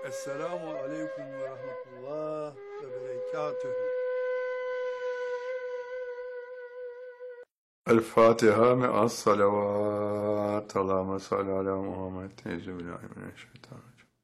Esselamu aleyküm ve rahmetullah ve berekatühü. El Fatiha me'as salavat. Allahümme salli ala Muhammed. Teyze billahi mineşşeytanirracim.